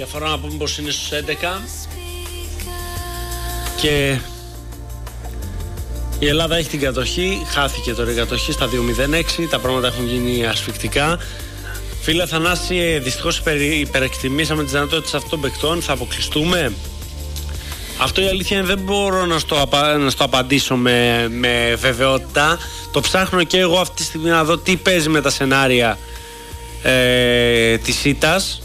Διαφορά να πούμε πως είναι στους 11 και η Ελλάδα έχει την κατοχή. Χάθηκε τώρα η κατοχή στα 2-0-6. Τα πράγματα έχουν γίνει ασφικτικά. Φίλε Θανάση, δυστυχώς υπερεκτιμήσαμε τις δυνατότητες αυτών των παικτών. Θα αποκλειστούμε. Αυτό η αλήθεια είναι, δεν μπορώ να στο απαντήσω με βεβαιότητα. Το ψάχνω και εγώ αυτή τη στιγμή να δω τι παίζει με τα σενάρια της ήττας.